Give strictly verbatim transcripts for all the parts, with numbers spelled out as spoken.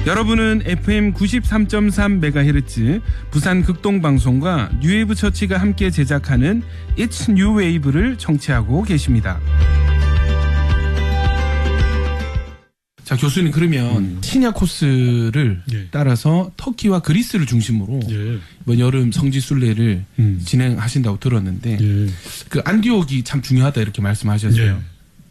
여러분은 에프엠 구십삼 점 삼 메가헤르츠 부산 극동방송과 뉴웨이브 처치가 함께 제작하는 It's New Wave를 청취하고 계십니다. 자, 교수님, 그러면 음. 신야 코스를 예. 따라서 터키와 그리스를 중심으로 예. 이번 여름 성지순례를 음. 진행하신다고 들었는데 예. 그 안디옥이 참 중요하다 이렇게 말씀하셨어요. 예.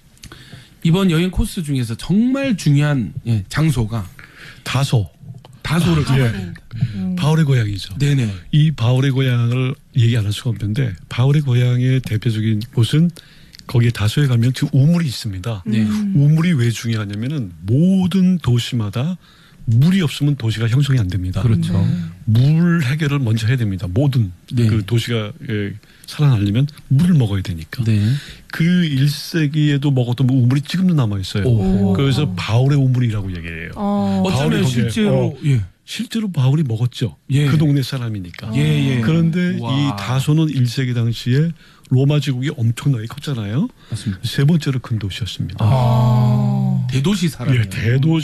이번 여행 코스 중에서 정말 중요한 예, 장소가 다소. 다소를 가봐야 예. 됩니다. 음. 바울의 고향이죠. 네네. 이 바울의 고향을 얘기 안 할 수가 없는데 바울의 고향의 대표적인 곳은 거기에 다소에 가면 그 우물이 있습니다. 네. 우물이 왜 중요하냐면은 모든 도시마다 물이 없으면 도시가 형성이 안 됩니다. 그렇죠. 네. 물 해결을 먼저 해야 됩니다. 모든 네. 그 도시가 예, 살아나려면 물을 먹어야 되니까. 네. 그 일 세기에도 먹었던 우물이 지금도 남아 있어요. 오. 그래서 바울의 우물이라고 얘기해요. 어. 어쩌면 실제로 어, 예. 실제로 바울이 먹었죠. 예. 그 동네 사람이니까. 예, 예. 그런데 와. 이 다소는 일 세기 당시에 로마 제국이 엄청나게 컸잖아요. 맞습니다. 세 번째로 큰 도시였습니다. 아. 대도시 사람. 예,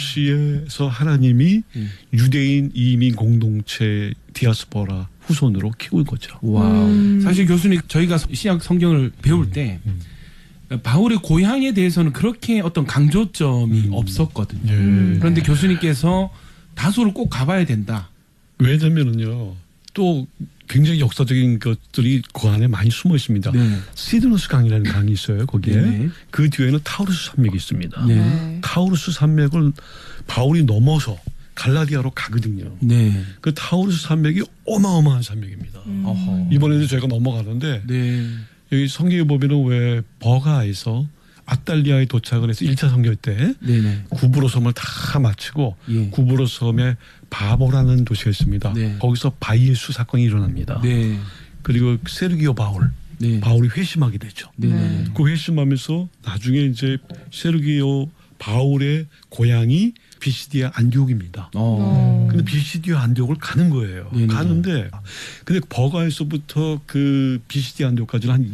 대도시에서 하나님이 음. 유대인 이민 공동체 디아스포라 후손으로 키운 거죠. 와. 음. 사실 교수님, 저희가 신약 성경을 배울 때 음. 바울의 고향에 대해서는 그렇게 어떤 강조점이 음. 없었거든요. 예. 그런데 교수님께서 다소를 꼭 가봐야 된다. 왜냐면은요, 또 굉장히 역사적인 것들이 그 안에 많이 숨어 있습니다. 네. 시드너스 강이라는 강이 있어요. 거기에. 네네. 그 뒤에는 타우루스 산맥이 있습니다. 네. 타우루스 산맥을 바울이 넘어서 갈라디아로 가거든요. 네. 그 타우루스 산맥이 어마어마한 산맥입니다. 음. 이번에도 저희가 넘어가는데 네. 여기 성경에 보면은 왜 버가에서 아탈리아에 도착을 해서 일 차 선교 때 네네. 구브로 섬을 다 마치고 예. 구브로 섬에 바보라는 도시가 있습니다. 네. 거기서 바이에수 사건이 일어납니다. 네. 그리고 세르기오 바울, 네. 바울이 회심하게 되죠. 네. 그 회심하면서 나중에 이제 세르기오 바울의 고향이 비시디아 안디옥입니다. 어. 근데 비시디아 안디옥을 가는 거예요. 네네. 가는데 근데 버가에서부터 그 비시디아 안디옥까지는 한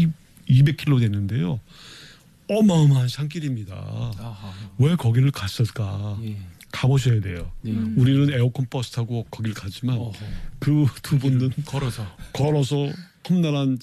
이백 킬로미터 되는데요. 어마어마한 산길입니다. 아하. 왜 거기를 갔을까? 예. 가보셔야 돼요. 예. 우리는 에어컨 버스 타고 거길 가지만 그 두 분은 걸어서 걸어서 험난한